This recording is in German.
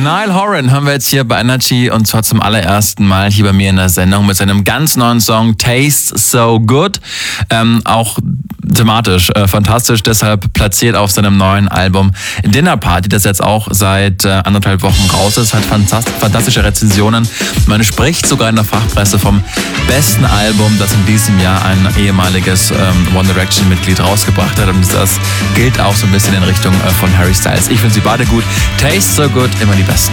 Niall Horan haben wir jetzt hier bei Energy und zwar zum allerersten Mal hier bei mir in der Sendung mit seinem ganz neuen Song Tastes So Good. Auch thematisch fantastisch, deshalb platziert auf seinem neuen Album Dinner Party, das jetzt auch seit 1,5 Wochen raus ist, hat fantastische Rezensionen. Man spricht sogar in der Fachpresse vom besten Album, das in diesem Jahr ein ehemaliges One Direction Mitglied rausgebracht hat, und das gilt auch so ein bisschen in Richtung von Harry Styles. Ich finde sie beide gut. Taste So Good, immer die besten.